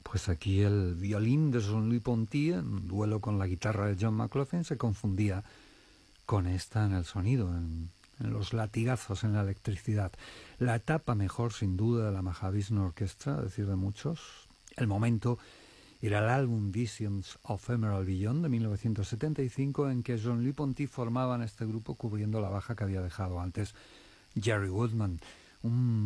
Pues aquí el violín de Jean-Louis Ponty, en duelo con la guitarra de John McLaughlin, se confundía con esta en el sonido, en los latigazos, en la electricidad. La etapa mejor, sin duda, de la Mahavishnu Orchestra, a decir de muchos. El momento era el álbum Visions of Emerald Beyond de 1975, en que Jean-Louis Ponty formaban este grupo cubriendo la baja que había dejado antes Jerry Woodman. Un